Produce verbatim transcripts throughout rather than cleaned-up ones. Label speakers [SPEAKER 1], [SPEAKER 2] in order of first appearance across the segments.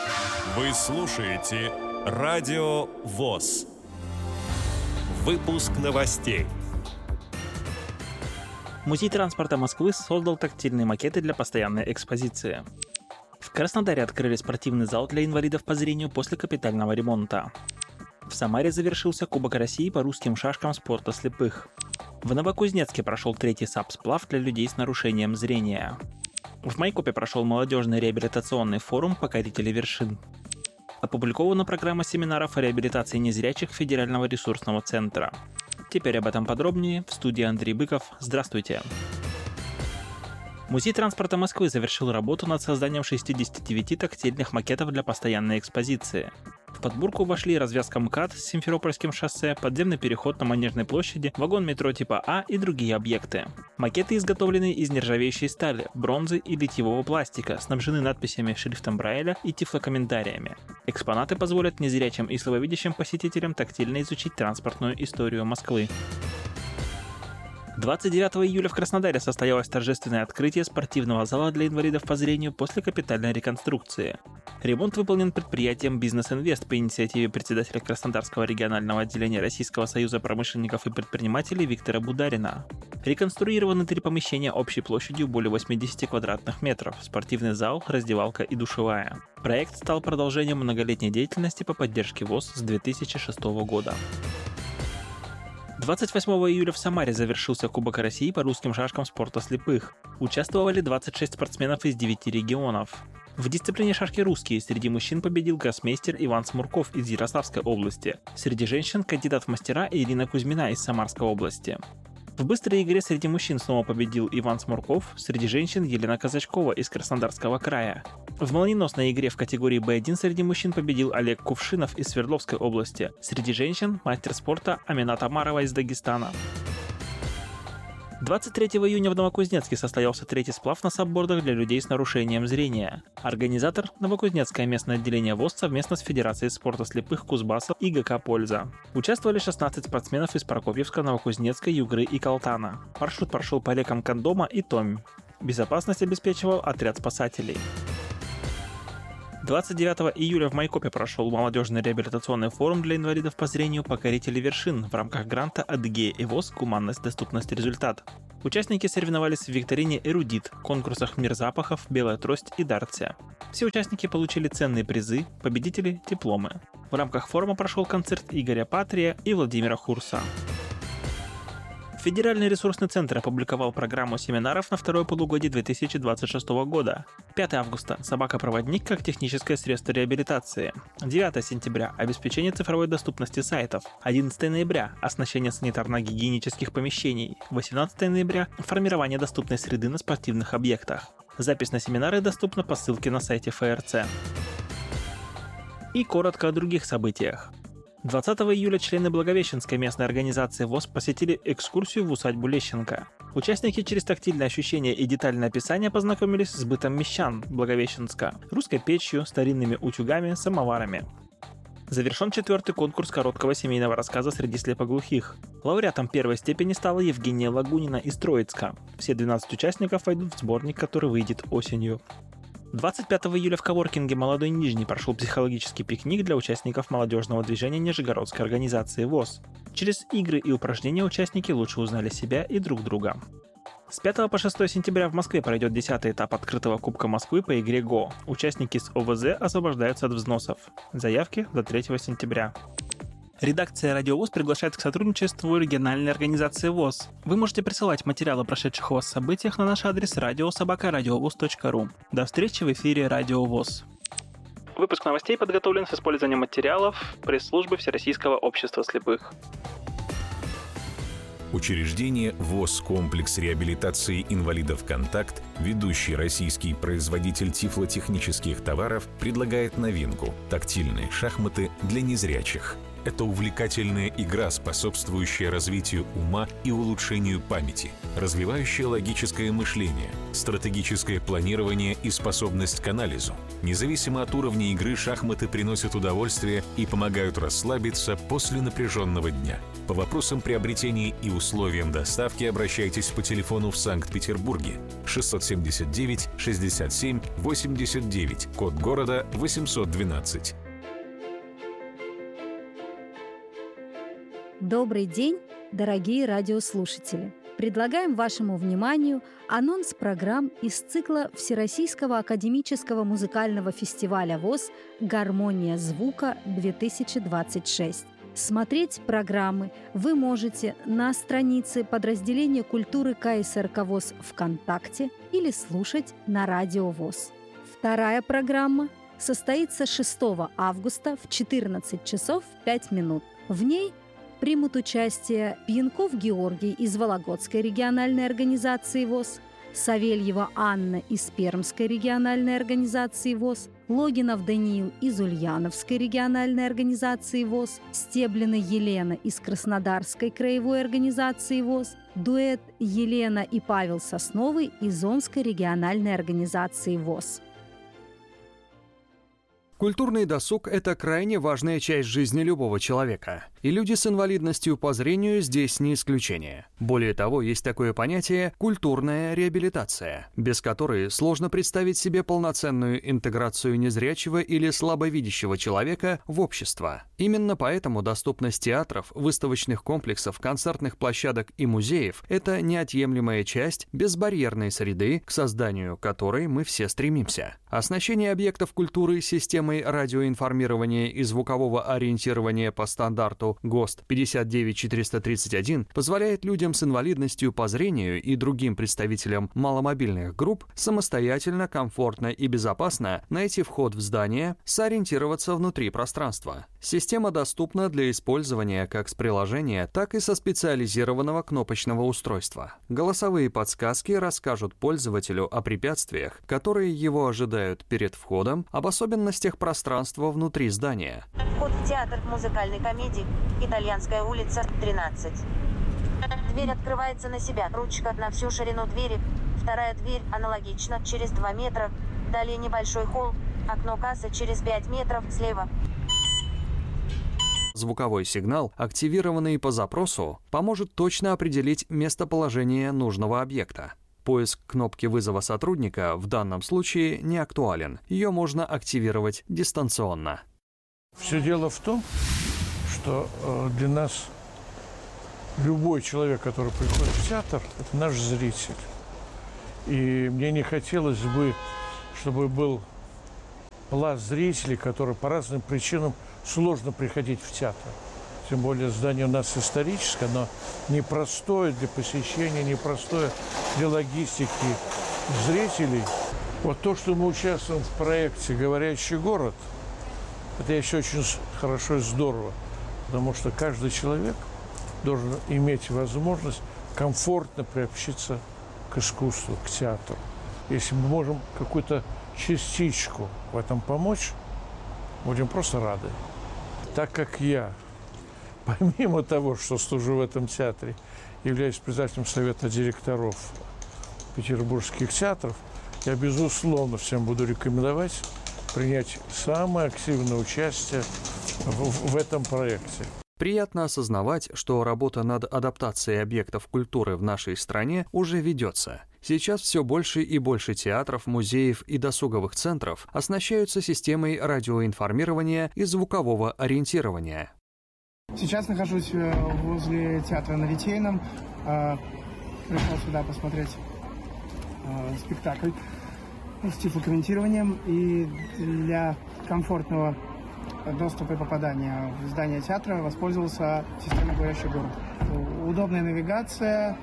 [SPEAKER 1] Вы слушаете Радио ВОС. Выпуск новостей.
[SPEAKER 2] Музей транспорта Москвы создал тактильные макеты для постоянной экспозиции. В Краснодаре открыли спортивный зал для инвалидов по зрению после капитального ремонта. В Самаре завершился Кубок России по русским шашкам спорта слепых. В Новокузнецке прошел третий САП-сплав для людей с нарушением зрения. В Майкопе прошел молодежный реабилитационный форум «Покорители вершин». Опубликована программа семинаров о реабилитации незрячих Федерального ресурсного центра. Теперь об этом подробнее. В студии Андрей Быков. Здравствуйте. Музей транспорта Москвы завершил работу над созданием шестидесяти девяти тактильных макетов для постоянной экспозиции. В подборку вошли развязка МКАД с Симферопольским шоссе, подземный переход на Манежной площади, вагон метро типа А и другие объекты. Макеты изготовлены из нержавеющей стали, бронзы и литьевого пластика, снабжены надписями шрифтом Брайля и тифлокомментариями. Экспонаты позволят незрячим и слабовидящим посетителям тактильно изучить транспортную историю Москвы. двадцать девятого июля в Краснодаре состоялось торжественное открытие спортивного зала для инвалидов по зрению после капитальной реконструкции. Ремонт выполнен предприятием «Бизнес-Инвест» по инициативе председателя Краснодарского регионального отделения Российского союза промышленников и предпринимателей Виктора Бударина. Реконструированы три помещения общей площадью более восьмидесяти квадратных метров, спортивный зал, раздевалка и душевая. Проект стал продолжением многолетней деятельности по поддержке ВОС с две тысячи шестого года. двадцать восьмого июля в Самаре завершился Кубок России по русским шашкам спорта слепых. Участвовали двадцать шесть спортсменов из девяти регионов. В дисциплине шашки русские среди мужчин победил гроссмейстер Иван Смурков из Ярославской области. Среди женщин кандидат в мастера Ирина Кузьмина из Самарской области. В быстрой игре среди мужчин снова победил Иван Смурков, среди женщин Елена Казачкова из Краснодарского края. В молниеносной игре в категории бэ один среди мужчин победил Олег Кувшинов из Свердловской области. Среди женщин мастер спорта Аминат Амарова из Дагестана. двадцать третьего июня в Новокузнецке состоялся третий сплав на саббордах для людей с нарушением зрения. Организатор – Новокузнецкое местное отделение ВОС совместно с Федерацией спорта слепых Кузбасса и ГК «Польза». Участвовали шестнадцать спортсменов из Прокопьевска, Новокузнецка, Югры и Калтана. Маршрут прошел по рекам Кондома и Томь. Безопасность обеспечивал отряд спасателей. двадцать девятого июля в Майкопе прошел молодежный реабилитационный форум для инвалидов по зрению «Покорители вершин» в рамках гранта «Адыгея и ВОС. Гуманность, доступность, результат». Участники соревновались в викторине «Эрудит», конкурсах «Мир запахов», «Белая трость» и «Дартия». Все участники получили ценные призы, победители – дипломы. В рамках форума прошел концерт Игоря Патрия и Владимира Хурса. Федеральный ресурсный центр опубликовал программу семинаров на второе полугодие две тысячи двадцать шестого года. пятого августа – собака-проводник как техническое средство реабилитации. девятого сентября – обеспечение цифровой доступности сайтов. одиннадцатого ноября – оснащение санитарно-гигиенических помещений. восемнадцатого ноября – формирование доступной среды на спортивных объектах. Запись на семинары доступна по ссылке на сайте эф эр цэ. И коротко о других событиях. двадцатого июля члены Благовещенской местной организации ВОС посетили экскурсию в усадьбу Лещенко. Участники через тактильное ощущение и детальное описание познакомились с бытом мещан Благовещенска, русской печью, старинными утюгами, самоварами. Завершен четвертый конкурс короткого семейного рассказа среди слепоглухих. Лауреатом первой степени стала Евгения Лагунина из Троицка. Все двенадцать участников войдут в сборник, который выйдет осенью. двадцать пятого июля в коворкинге «Молодой Нижний» прошел психологический пикник для участников молодежного движения Нижегородской организации ВОС. Через игры и упражнения участники лучше узнали себя и друг друга. С пятого по шестое сентября в Москве пройдет десятый этап открытого Кубка Москвы по игре ГО. Участники с о вэ зэ освобождаются от взносов. Заявки до третьего сентября. Редакция Радио ВОС приглашает к сотрудничеству региональной организации ВОС. Вы можете присылать материалы о прошедших у вас событиях на наш адрес радио собака радиовос точка ру. До встречи в эфире Радио ВОС. Выпуск новостей подготовлен с использованием материалов пресс-службы Всероссийского общества слепых.
[SPEAKER 1] Учреждение ВОС «Комплекс реабилитации инвалидов «Контакт», ведущий российский производитель тифлотехнических товаров, предлагает новинку – тактильные шахматы для незрячих. это увлекательная игра, способствующая развитию ума и улучшению памяти, развивающая логическое мышление, стратегическое планирование и способность к анализу. Независимо от уровня игры, шахматы приносят удовольствие и помогают расслабиться после напряженного дня. По вопросам приобретения и условиям доставки обращайтесь по телефону в Санкт-Петербурге шестьсот семьдесят девять шестьдесят семь восемьдесят девять, код города восемьсот двенадцать.
[SPEAKER 3] Добрый день, дорогие радиослушатели! Предлагаем вашему вниманию анонс программ из цикла Всероссийского академического музыкального фестиваля ВОС «Гармония звука-две тысячи двадцать шесть». Смотреть программы вы можете на странице подразделения культуры ка эс эр ка ВОС ВКонтакте или слушать на Радио ВОС. Вторая программа состоится шестого августа в четырнадцать часов пять минут. В ней примут участие Пьянков Георгий из Вологодской региональной организации ВОС, Савельева Анна из Пермской региональной организации ВОС, Логинов Даниил из Ульяновской региональной организации ВОС, Стеблина Елена из Краснодарской краевой организации ВОС, дуэт Елена и Павел Сосновый из Омской региональной организации ВОС.
[SPEAKER 4] Культурный досуг – это крайне важная часть жизни любого человека. И люди с инвалидностью по зрению здесь не исключение. Более того, есть такое понятие «культурная реабилитация», без которой сложно представить себе полноценную интеграцию незрячего или слабовидящего человека в общество. Именно поэтому доступность театров, выставочных комплексов, концертных площадок и музеев – это неотъемлемая часть безбарьерной среды, к созданию которой мы все стремимся. Оснащение объектов культуры системой радиоинформирования и звукового ориентирования по стандарту ГОСТ пятьдесят девять четыреста тридцать один позволяет людям с инвалидностью по зрению и другим представителям маломобильных групп самостоятельно, комфортно и безопасно найти вход в здание, сориентироваться внутри пространства. Система доступна для использования как с приложения, так и со специализированного кнопочного устройства. Голосовые подсказки расскажут пользователю о препятствиях, которые его ожидают перед входом, об особенностях пространства внутри здания.
[SPEAKER 5] Вход в театр музыкальной комедии «Итальянская улица, тринадцать». Дверь открывается на себя, ручка на всю ширину двери. Вторая дверь аналогично, через два метра. Далее небольшой холл, окно кассы через пять метров слева.
[SPEAKER 4] Звуковой сигнал, активированный по запросу, поможет точно определить местоположение нужного объекта. Поиск кнопки вызова сотрудника в данном случае не актуален. Ее можно активировать дистанционно.
[SPEAKER 6] Все дело в том, что для нас любой человек, который приходит в театр, это наш зритель. И мне не хотелось бы, чтобы был пласт зрителей, которые по разным причинам сложно приходить в театр. Тем более здание у нас историческое, оно непростое для посещения, непростое для логистики зрителей. Вот то, что мы участвуем в проекте «Говорящий город», это еще очень хорошо и здорово, потому что каждый человек должен иметь возможность комфортно приобщиться к искусству, к театру. Если мы можем какую-то частичку в этом помочь, будем просто рады. Так как я, помимо того, что служу в этом театре, являюсь председателем совета директоров петербургских театров, я, безусловно, всем буду рекомендовать принять самое активное участие в, в этом проекте.
[SPEAKER 4] Приятно осознавать, что работа над адаптацией объектов культуры в нашей стране уже ведется. Сейчас все больше и больше театров, музеев и досуговых центров оснащаются системой радиоинформирования и звукового ориентирования.
[SPEAKER 7] Сейчас нахожусь возле театра на Литейном. Пришел сюда посмотреть спектакль с тифлокомментированием. И для комфортного доступа и попадания в здание театра воспользовался системой «Говорящий город». Удобная навигация,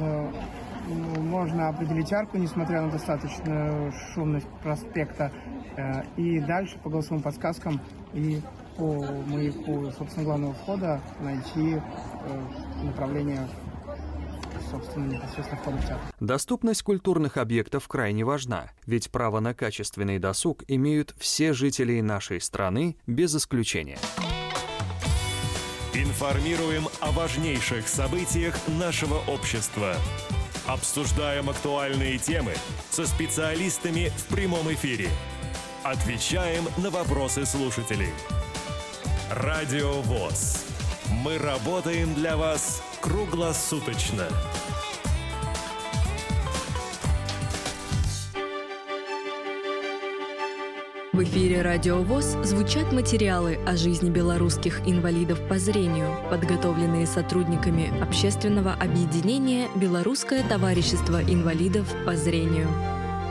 [SPEAKER 7] можно определить арку, несмотря на достаточную шумность проспекта, и дальше по голосовым подсказкам и по маяку, собственно, главного входа найти направление, собственно, непосредственно входа в театр.
[SPEAKER 4] Доступность культурных объектов крайне важна, ведь право на качественный досуг имеют все жители нашей страны без исключения.
[SPEAKER 8] Информируем о важнейших событиях нашего общества. Обсуждаем актуальные темы со специалистами в прямом эфире. Отвечаем на вопросы слушателей. Радио ВОС. Мы работаем для вас круглосуточно.
[SPEAKER 9] В эфире «Радио ВОС» звучат материалы о жизни белорусских инвалидов по зрению, подготовленные сотрудниками общественного объединения «Белорусское товарищество инвалидов по зрению».